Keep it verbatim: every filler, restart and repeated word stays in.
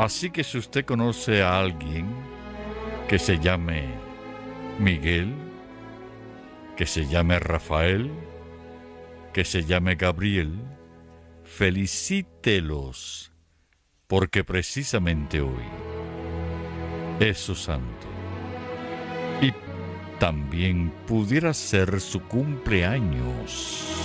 Así que si usted conoce a alguien que se llame Miguel, que se llame Rafael, que se llame Gabriel, felicítelos, porque precisamente hoy es su santo. Y también pudiera ser su cumpleaños.